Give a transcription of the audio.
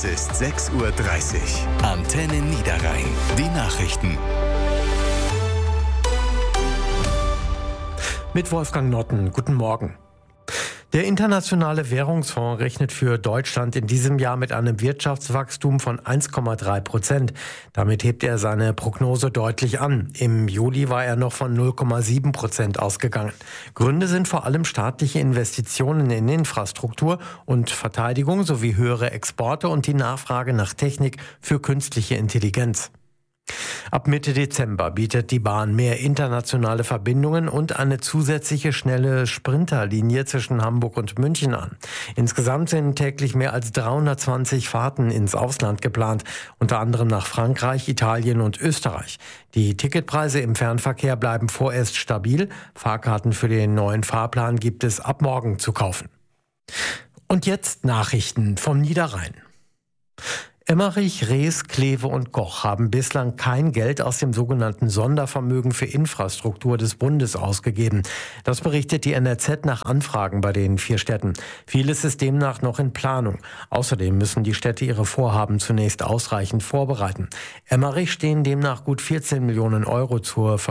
Es ist 6:30 Uhr. Antenne Niederrhein. Die Nachrichten. Mit Wolfgang Notten. Guten Morgen. Der Internationale Währungsfonds rechnet für Deutschland in diesem Jahr mit einem Wirtschaftswachstum von 1,3%. Damit hebt er seine Prognose deutlich an. Im Juli war er noch von 0,7% ausgegangen. Gründe sind vor allem staatliche Investitionen in Infrastruktur und Verteidigung sowie höhere Exporte und die Nachfrage nach Technik für künstliche Intelligenz. Ab Mitte Dezember bietet die Bahn mehr internationale Verbindungen und eine zusätzliche schnelle Sprinterlinie zwischen Hamburg und München an. Insgesamt sind täglich mehr als 320 Fahrten ins Ausland geplant, unter anderem nach Frankreich, Italien und Österreich. Die Ticketpreise im Fernverkehr bleiben vorerst stabil. Fahrkarten für den neuen Fahrplan gibt es ab morgen zu kaufen. Und jetzt Nachrichten vom Niederrhein. Emmerich, Rees, Kleve und Koch haben bislang kein Geld aus dem sogenannten Sondervermögen für Infrastruktur des Bundes ausgegeben. Das berichtet die NRZ nach Anfragen bei den 4 Städten. Vieles ist demnach noch in Planung. Außerdem müssen die Städte ihre Vorhaben zunächst ausreichend vorbereiten. Emmerich stehen demnach gut 14 Millionen Euro zur Verfügung.